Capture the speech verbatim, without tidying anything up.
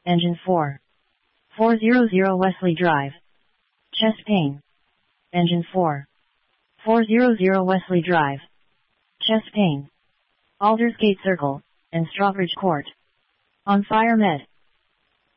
Engine four. four hundred Wesley Drive. Chest pain. Engine four. four hundred Wesley Drive. Chest pain. Aldersgate Circle, and Strawbridge Court. On Fire Med.